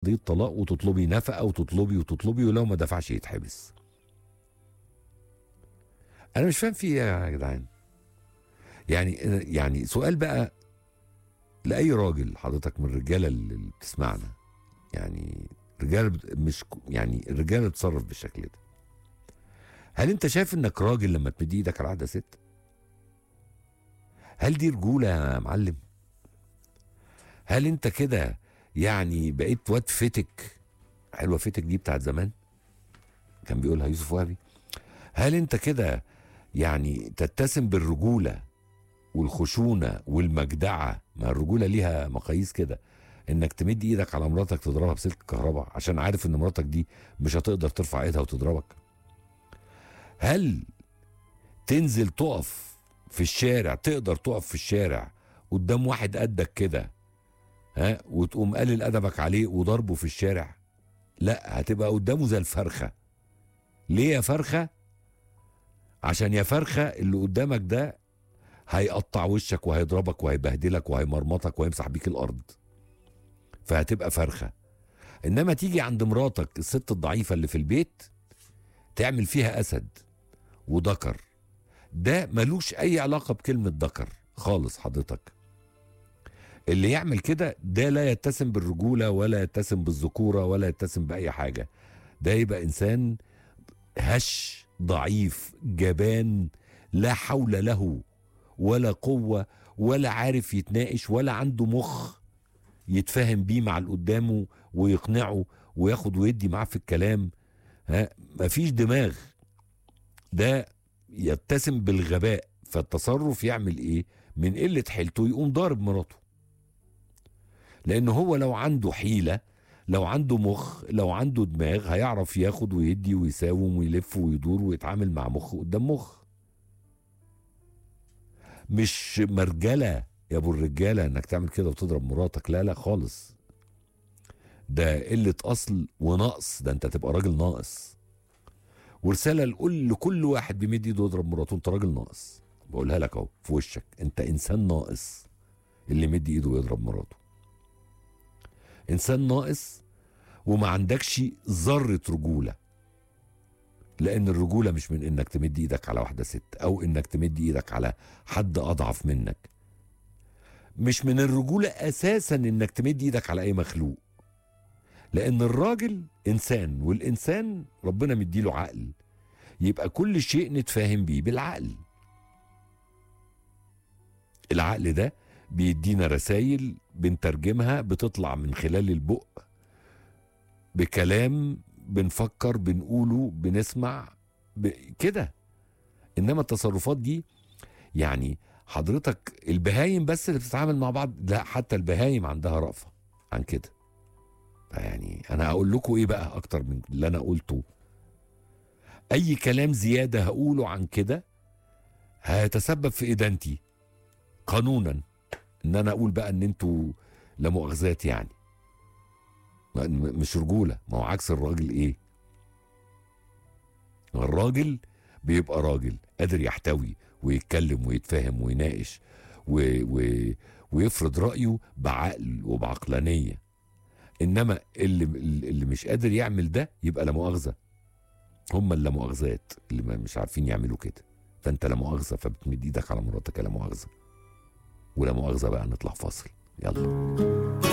قضيه طلاق وتطلبي نفقه وتطلبي ولو ما دفعش يتحبس. انا مش فاهم في ايه يا جدعان. يعني سؤال بقى لاي راجل حضرتك من الرجاله اللي بتسمعنا، يعني رجاله مش يعني الرجاله بتتصرف بالشكل ده، هل انت شايف انك راجل لما تمد ايدك على واحده ست؟ هل دي رجوله يا معلم؟ هل انت كده يعني بقيت واد فتك؟ حلوه فتك دي بتاعت زمان كان بيقولها يوسف وهبي. هل انت كده يعني تتسم بالرجوله والخشونه والمجدعه؟ ما الرجوله ليها مقاييس كده، انك تمد ايدك على مراتك تضربها بسلك الكهرباء عشان عارف ان مراتك دي مش هتقدر ترفع ايدها وتضربك. هل تنزل تقف في الشارع، تقدر تقف في الشارع قدام واحد قدك كده وتقوم قلل ادبك عليه وضربه في الشارع؟ لا، هتبقى قدامه زي الفرخه. ليه يا فرخه؟ عشان يا فرخه اللي قدامك ده هيقطع وشك وهيضربك وهيبهدلك وهيمرمطك وهيمسح بيك الارض، فهتبقى فرخه. انما تيجي عند مراتك الست الضعيفه اللي في البيت تعمل فيها اسد وذكر، ده ملوش اي علاقه بكلمه ذكر خالص حضرتك. اللي يعمل كده ده لا يتسم بالرجوله ولا يتسم بالذكوره ولا يتسم باي حاجه. ده يبقى انسان هش ضعيف جبان لا حول له ولا قوه ولا عارف يتناقش ولا عنده مخ يتفاهم بيه مع اللي قدامه ويقنعه وياخد ويدي معاه في الكلام. مفيش دماغ. ده يتسم بالغباء، فالتصرف يعمل ايه؟ من قله حيلته يقوم ضارب مراته. لان هو لو عنده حيله، لو عنده مخ، لو عنده دماغ، هيعرف ياخد ويدي ويساوم ويلف ويدور ويتعامل مع مخ قدام مخ. مش مرجله يا ابو الرجاله انك تعمل كده وتضرب مراتك، لا لا خالص. ده قله اصل ونقص، ده انت تبقى راجل ناقص. ورساله لكل واحد بيمد ايده يضرب مراته، انت راجل ناقص. بقولها لك اهو في وشك، انت انسان ناقص اللي مد ايده ويضرب مراته. انسان ناقص وما عندكش ذره رجوله. لان الرجوله مش من انك تمد ايدك على واحده ست او انك تمد ايدك على حد اضعف منك. مش من الرجوله اساسا انك تمد ايدك على اي مخلوق. لان الراجل انسان، والانسان ربنا مديله عقل، يبقى كل شيء نتفاهم بيه بالعقل. العقل ده بيدينا رسائل بنترجمها، بتطلع من خلال البق بكلام بنفكر بنقوله بنسمع كده. انما التصرفات دي يعني حضرتك البهايم بس اللي بتتعامل مع بعض؟ لا، حتى البهايم عندها رأفة عن كده. يعني انا اقول لكم ايه بقى اكتر من اللي انا قلته؟ اي كلام زيادة هقوله عن كده هيتسبب في ادانتي قانونا، ان انا اقول بقى ان انتوا لا مؤاخذات يعني. مش رجولة. ما هو عكس الراجل ايه؟ الراجل بيبقى راجل قادر يحتوي ويتكلم ويتفاهم ويناقش ويفرض رأيه بعقل وبعقلانية. انما اللي مش قادر يعمل ده يبقى لا مؤاخذة. هم اللا مؤاخذات اللي مش عارفين يعملوا كده. فانت لا مؤاخذة فبتمد ايدك على مراتك لا مؤاخذة. ولا مؤاخذة بقى نطلع فاصل، يلا.